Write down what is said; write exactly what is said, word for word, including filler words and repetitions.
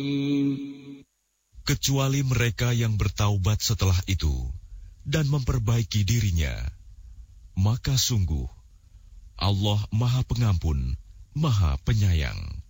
Kecuali mereka yang bertaubat setelah itu dan memperbaiki dirinya, maka sungguh Allah Maha Pengampun, Maha Penyayang.